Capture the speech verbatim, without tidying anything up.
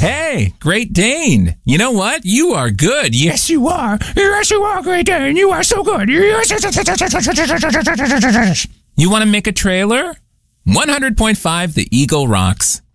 Hey, Great Dane. You know what? You are good. Yes, you are. Yes, you are, Great Dane. You are so good. Yes. You want to make a trailer? one hundred point five The Eagle rocks.